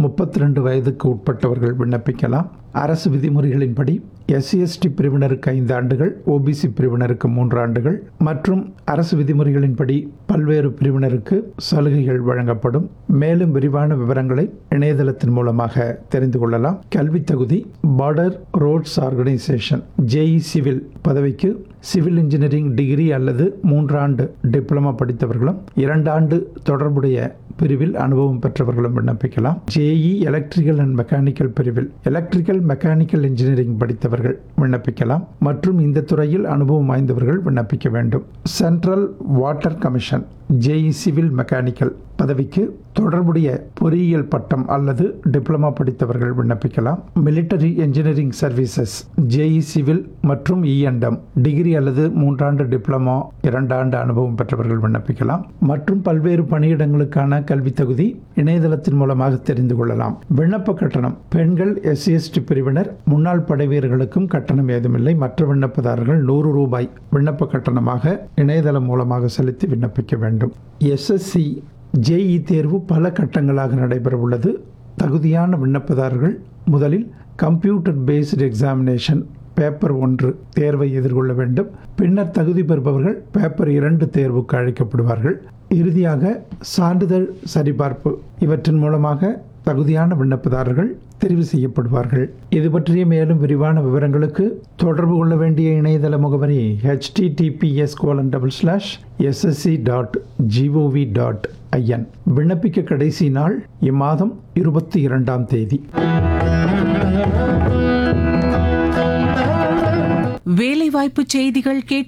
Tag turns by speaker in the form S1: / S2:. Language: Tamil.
S1: 32 வயதுக்கு உட்பட்டவர்கள் விண்ணப்பிக்கலாம். அரசு விதிமுறைகளின்படி SC/ST பிரிவினருக்கு 5 ஆண்டுகள், OBC பிரிவினருக்கு 3 ஆண்டுகள் மற்றும் அரசு விதிமுறைகளின்படி பல்வேறு பிரிவினருக்கு சலுகைகள் வழங்கப்படும். மேலும் விரிவான விவரங்களை இணையதளத்தின் மூலமாக தெரிந்து கொள்ளலாம். கல்வி தகுதி: border roads organisation JE civil பதவிக்கு சிவில் இன்ஜினியரிங் டிகிரி அல்லது 3 ஆண்டு டிப்ளமா படித்தவர்களும் 2 ஆண்டு தொடர்புடைய பிரிவில் அனுபவம் பெற்றவர்களும் விண்ணப்பிக்கலாம். JE எலக்ட்ரிக்கல் அண்ட் மெக்கானிக்கல் பிரிவில் எலக்ட்ரிக்கல் மெக்கானிக்கல் இன்ஜினியரிங் படித்தவர்கள் விண்ணப்பிக்கலாம் மற்றும் இந்த துறையில் அனுபவம் வாய்ந்தவர்கள் விண்ணப்பிக்க வேண்டும். Central water commission JE civil mechanical பதவிக்கு தொடர்புடைய பொறியியல் பட்டம் அல்லது டிப்ளமா படித்தவர்கள் விண்ணப்பிக்கலாம். Military engineering services JE civil மற்றும் E&M டிகிரி அல்லது 3 ஆண்டு டிப்ளமா 2 ஆண்டு அனுபவம் பெற்றவர்கள் விண்ணப்பிக்கலாம். மற்றும் பல்வேறு பணியிடங்களுக்கான கல்வி தகுதி இணையதளத்தின் மூலமாக தெரிந்து கொள்ளலாம். விண்ணப்ப கட்டணம்: பெண்கள் SC/ST பிரிவினர், முன்னாள் படைவீரர்களுக்கும் கட்டணம் ஏதுமில்லை. மற்ற விண்ணப்பதாரர்கள் ₹100 விண்ணப்ப கட்டணமாக இணையதளம் மூலமாக செலுத்தி விண்ணப்பிக்க வேண்டும். SSC JE தேர்வு பல கட்டங்களாக நடைபெற உள்ளது. தகுதியான விண்ணப்பதாரர்கள் முதலில் கம்ப்யூட்டர் பேஸ்டு எக்ஸாமினேஷன் பேப்பர் 1 தேர்வை எதிர்கொள்ள வேண்டும். பின்னர் தகுதி பெறுபவர்கள் பேப்பர் 2 தேர்வுக்கு அழைக்கப்படுவார்கள். இறுதியாக சான்றிதழ் சரிபார்ப்பு இவற்றின் மூலமாக தகுதியான விண்ணப்பதாரர்கள் தெரிவு செய்யப்படுவார்கள். இது பற்றிய மேலும் விரிவான விவரங்களுக்கு தொடர்பு கொள்ள வேண்டிய இணையதள முகவரி https://ssc.gov.in. விண்ணப்பிக்க கடைசி நாள் இம்மாதம் 22ஆம் தேதி.
S2: வேலைவாய்ப்பு செய்திகள் கேட்டு